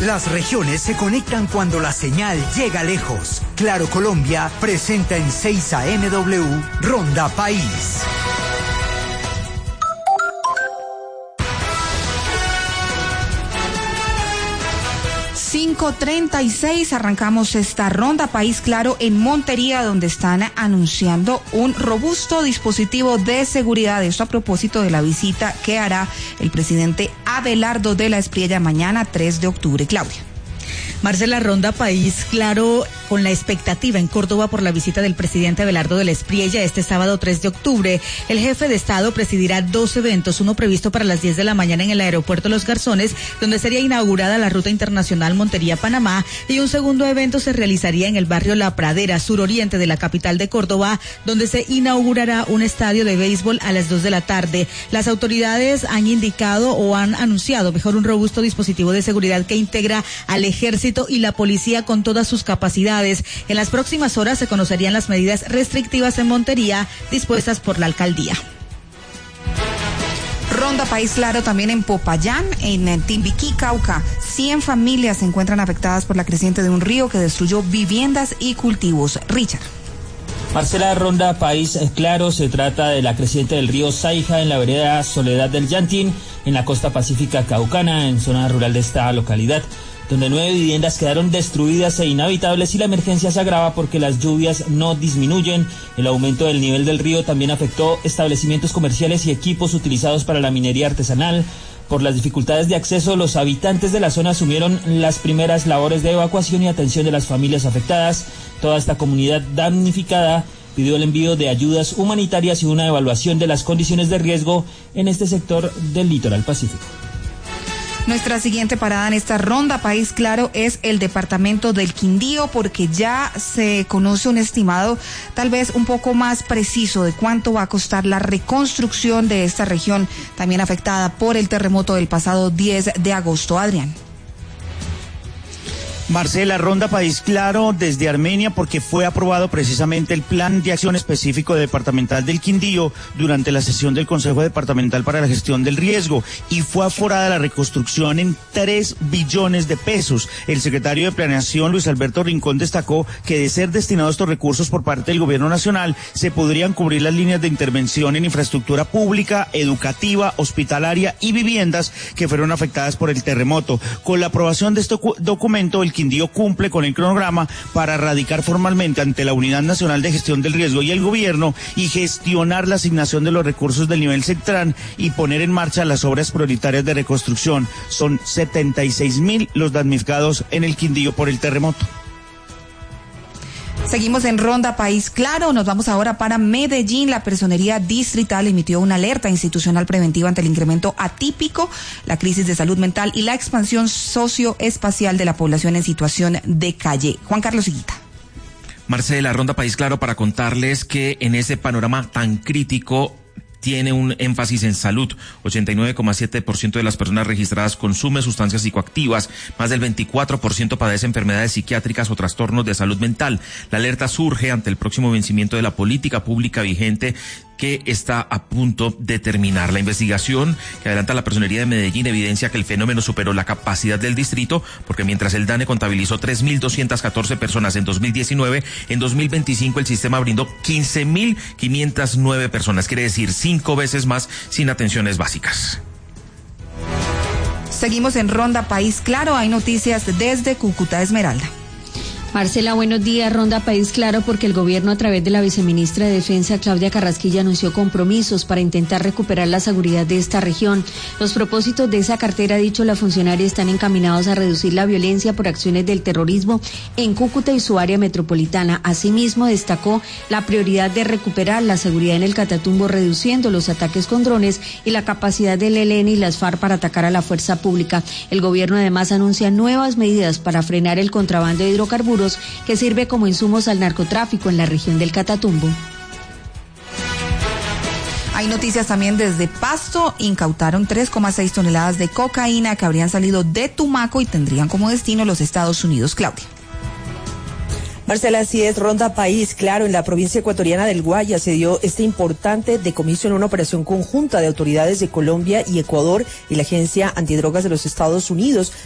Las regiones se conectan cuando la señal llega lejos. Claro Colombia presenta en 6 AMW Ronda País. .36, arrancamos esta Ronda País Claro en Montería, donde están anunciando un robusto dispositivo de seguridad. Esto a propósito de la visita que hará el presidente Abelardo de la Espriella mañana 3 de octubre. Claudia. Marcela, Ronda País Claro con la expectativa en Córdoba por la visita del presidente Abelardo de la Espriella este sábado 3 de octubre. El jefe de Estado presidirá 2 eventos, uno previsto para las 10 de la mañana en el aeropuerto Los Garzones, donde sería inaugurada la ruta internacional Montería-Panamá, y un segundo evento se realizaría en el barrio La Pradera, suroriente de la capital de Córdoba, donde se inaugurará un estadio de béisbol a las 2 de la tarde. Las autoridades han indicado o han anunciado, mejor, un robusto dispositivo de seguridad que integra al ejército y la policía con todas sus capacidades. En las próximas horas se conocerían las medidas restrictivas en Montería dispuestas por la alcaldía. Ronda País Claro también en Popayán, en Timbiquí, Cauca. 100 familias se encuentran afectadas por la creciente de un río que destruyó viviendas y cultivos. Richard. Marcela, Ronda País Claro, se trata de la creciente del río Saija en la vereda Soledad del Llantín, en la costa pacífica caucana, en zona rural de esta localidad, donde 9 viviendas quedaron destruidas e inhabitables, y la emergencia se agrava porque las lluvias no disminuyen. El aumento del nivel del río también afectó establecimientos comerciales y equipos utilizados para la minería artesanal. Por las dificultades de acceso, los habitantes de la zona asumieron las primeras labores de evacuación y atención de las familias afectadas. Toda esta comunidad damnificada pidió el envío de ayudas humanitarias y una evaluación de las condiciones de riesgo en este sector del litoral pacífico. Nuestra siguiente parada en esta Ronda País Claro es el departamento del Quindío, porque ya se conoce un estimado tal vez un poco más preciso de cuánto va a costar la reconstrucción de esta región también afectada por el terremoto del pasado 10 de agosto. Adrián. Marcela, Ronda País Claro desde Armenia, porque fue aprobado precisamente el Plan de Acción Específico Departamental del Quindío durante la sesión del Consejo Departamental para la Gestión del Riesgo, y fue aforada la reconstrucción en 3 billones de pesos. El secretario de Planeación, Luis Alberto Rincón, destacó que de ser destinados estos recursos por parte del Gobierno Nacional, se podrían cubrir las líneas de intervención en infraestructura pública, educativa, hospitalaria y viviendas que fueron afectadas por el terremoto. Con la aprobación de este documento, el Quindío cumple con el cronograma para radicar formalmente ante la Unidad Nacional de Gestión del Riesgo y el gobierno, y gestionar la asignación de los recursos del nivel central y poner en marcha las obras prioritarias de reconstrucción. Son 76.000 los damnificados en el Quindío por el terremoto. Seguimos en Ronda País Claro, nos vamos ahora para Medellín. La Personería Distrital emitió una alerta institucional preventiva ante el incremento atípico, la crisis de salud mental y la expansión socioespacial de la población en situación de calle. Juan Carlos Higuita. Marcela, Ronda País Claro para contarles que en ese panorama tan crítico tiene un énfasis en salud. 89,7% de las personas registradas consume sustancias psicoactivas, más del 24% padece enfermedades psiquiátricas o trastornos de salud mental. La alerta surge ante el próximo vencimiento de la política pública vigente, que está a punto de terminar. La investigación que adelanta la Personería de Medellín evidencia que el fenómeno superó la capacidad del distrito, porque mientras el DANE contabilizó 3.214 personas en 2019, en 2025 el sistema brindó 15.509 personas, quiere decir 5 veces más sin atenciones básicas. Seguimos en Ronda País Claro, hay noticias desde Cúcuta. Esmeralda. Marcela, buenos días. Ronda País Claro porque el gobierno, a través de la viceministra de Defensa, Claudia Carrasquilla, anunció compromisos para intentar recuperar la seguridad de esta región. Los propósitos de esa cartera, ha dicho la funcionaria, están encaminados a reducir la violencia por acciones del terrorismo en Cúcuta y su área metropolitana. Asimismo, destacó la prioridad de recuperar la seguridad en el Catatumbo, reduciendo los ataques con drones y la capacidad del ELN y las FARC para atacar a la fuerza pública. El gobierno además anuncia nuevas medidas para frenar el contrabando de hidrocarburos, que sirve como insumos al narcotráfico en la región del Catatumbo. Hay noticias también desde Pasto. Incautaron 3,6 toneladas de cocaína que habrían salido de Tumaco y tendrían como destino los Estados Unidos. Claudia. Marcela, así es, Ronda País Claro, en la provincia ecuatoriana del Guaya se dio este importante decomiso en una operación conjunta de autoridades de Colombia y Ecuador y la Agencia Antidrogas de los Estados Unidos.